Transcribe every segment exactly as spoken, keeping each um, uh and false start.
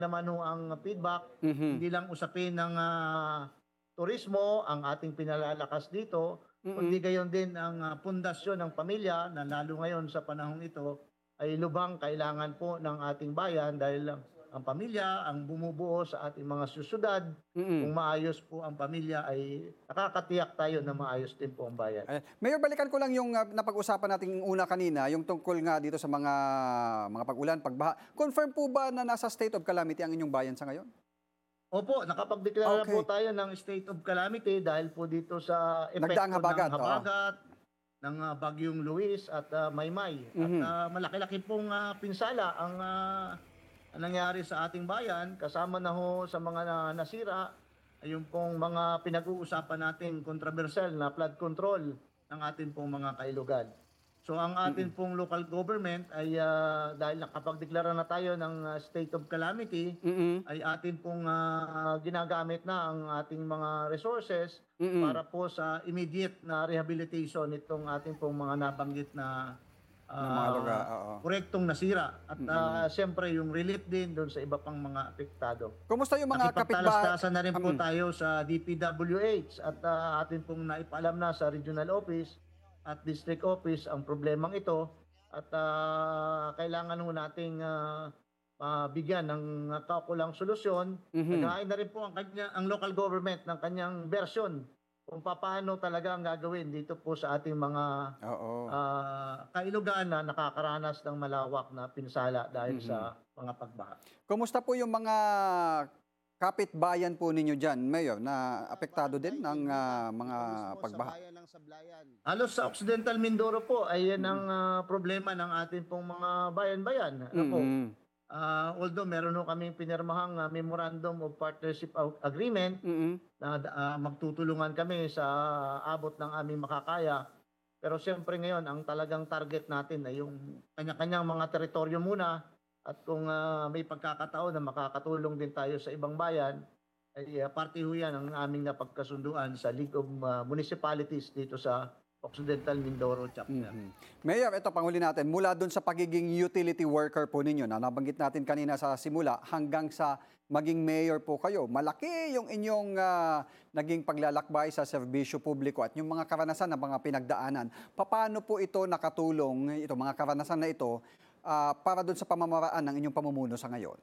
naman ho ang feedback, Mhm. hindi lang usapin ng ah, turismo ang ating pinalalakas dito, kundi Mm. gayon din ang ah, pundasyon ng pamilya na lalo ngayon sa panahong ito ay lubhang kailangan po ng ating bayan dahil ang, ang pamilya ang bumubuo sa ating mga syudad. Kung Mm. maayos po ang pamilya ay nakakatiyak tayo na maayos din po ang bayan. Ayan. Mayor, balikan ko lang yung ah, napag-usapan nating una kanina, yung tungkol nga dito sa mga mga pag-ulan, pagbaha. Confirm po ba na nasa state of calamity ang inyong bayan sa ngayon? Opo, nakapagdeklara Okay. po tayo ng state of calamity dahil po dito sa Nagdaang epekto habagat, ng oo. habagat, ng ah, bagyong Luis at ah, Maymay. At Mhm. ah, malaki-laki pong ah, pinsala ang ah, ang nangyari sa ating bayan, kasama na ho sa mga na, nasira, ay yung pong mga pinag-uusapan natin controversial na flood control ng ating pong mga kailugan. So ang atin Mm. pong local government ay ah, dahil nakapagdeklara na tayo ng ah, state of calamity, Mm. ay atin pong ah, ginagamit na ang ating mga resources Mm. para po sa immediate na rehabilitation itong ating pong mga nabanggit na Ng mga lugar, ah, oo. proyektong nasira. At ah, Mm. siyempre yung relief din doon sa iba pang mga apektado. Kumusta yung mga kapitbahay? Nakipagtalastasan na rin po Mm. tayo sa D P W H at ah, atin pong naipaalam na sa regional office at district office ang problemang ito at ah, kailangan ho nating ah, mabigyan ng kaukulang solusyon. Mhm. Naghain na rin po ang, kanya, ang local government ng kanyang version kung paano talaga ang gagawin dito po sa ating mga Oo. ah, kailugan na nakakaranas ng malawak na pinsala dahil Mhm. sa mga pagbaha. Kumusta po yung mga kapitbayan po ninyo dyan, Mayor, na apektado din ng ah, mga pagbaha? Halos sa Occidental Mindoro po ay yan Mm. ang ah, problema ng ating pong mga bayan-bayan. Ano po, Mm. ah, although meron ho kaming pinirmahang ah, Memorandum of Partnership Ag- Agreement Mm. na ah, magtutulungan kami sa abot ng aming makakaya. Pero siyempre ngayon, ang talagang target natin ay yung kanya-kanyang mga teritoryo muna at kung ah, may pagkakataon na makakatulong din tayo sa ibang bayan, ay uh, parte ho yan ang aming napagkasunduan sa League of ah, Municipalities dito sa Occidental Mindoro chapter. Mhm. Mayor, ito panghuli natin. Mula dun sa pagiging utility worker po ninyo na nabanggit natin kanina sa simula hanggang sa maging mayor po kayo, malaki yung inyong ah, naging paglalakbay sa serbisyo publiko at yung mga karanasan na mga pinagdaanan. Paano po ito nakatulong, ito mga karanasan na ito, ah, para dun sa pamamaraan ng inyong pamumuno sa ngayon?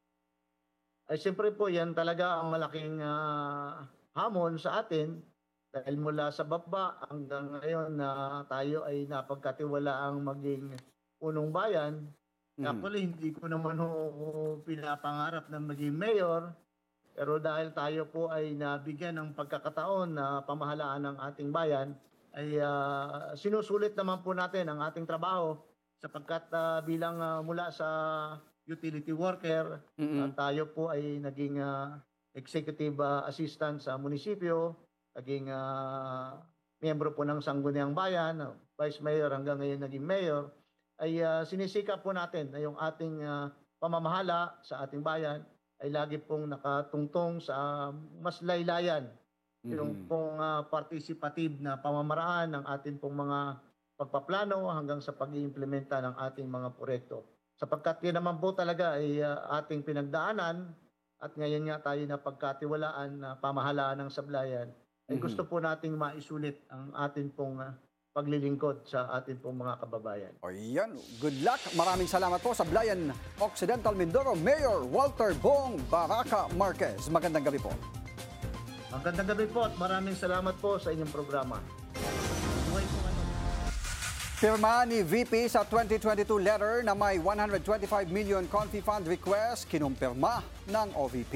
Ay siyempre po yan talaga ang malaking ah, hamon sa atin dahil mula sa baba hanggang ngayon na tayo ay napagkatiwalaang maging punong bayan. Mhm. Actually, hindi ko naman ho pinapangarap na maging mayor, pero dahil tayo po ay nabigyan ng pagkakataon na pamahalaan ng ating bayan, ay ah, sinusulit naman po natin ang ating trabaho sapagkat ah, bilang ah, mula sa utility worker, Mm. ah, tayo po ay naging ah, executive ah, assistant sa munisipyo, naging ah, miyembro po ng Sangguniang Bayan, ah, vice mayor hanggang ngayon naging mayor, ay ah, sinisikap po natin na yung ating ah, pamamahala sa ating bayan ay lagi pong nakatungtong sa mas laylayan, yung Mhm. pong ah, participative na pamamaraan ng ating pong mga pagpaplano hanggang sa pag-iimplementa ng ating mga proyekto. Sapagkat yan naman po talaga ay ah, ating pinagdaanan at ngayon nga tayo na pagkatiwalaan na pamahalaan ng sablayan, ay Mhm. gusto po nating maisulit ang ating pong ah, paglilingkod sa ating pong mga kababayan. O yan, good luck. Maraming salamat po sa Blayan Occidental Mindoro, Mayor Walter Bong Baraca Marquez. Magandang gabi po. Magandang gabi po at maraming salamat po sa inyong programa. Buhay po kayo. Pirma ni V P sa twenty twenty-two letter na may one hundred twenty-five million Confi Fund request, kinumpirma ng O V P.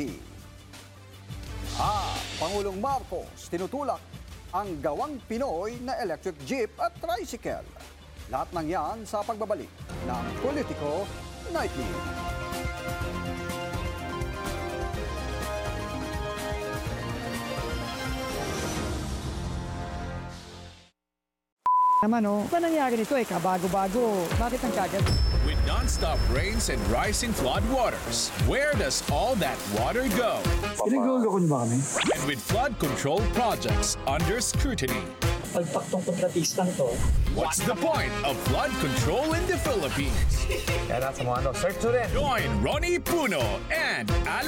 Ah, Pangulong Marcos tinutulak ang gawang Pinoy na electric jeep at tricycle. Lahat ng yan sa pagbabalik ng Politico Nightly. Naman oh, ba nangyari nito eh, kabago-bago. Bakit ang kagat? With Non-stop rains and rising flood waters. Where does all that water go? Pinagulokon ba kami? And with flood control projects under scrutiny, Pagpaktong kontratistang to. what's the point of flood control in the Philippines? Kaya nasa mga ano, search nyo rin. Join Ronnie Puno and Alex